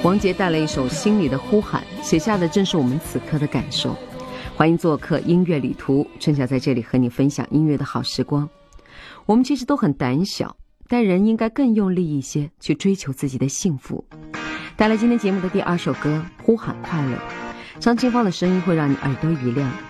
王杰带来一首《心里的呼喊》，写下的正是我们此刻的感受。欢迎做客音乐旅途，春夏在这里和你分享音乐的好时光。我们其实都很胆小，但人应该更用力一些，去追求自己的幸福。带来今天节目的第2首歌《呼喊快乐》，张清芳的声音会让你耳朵一亮。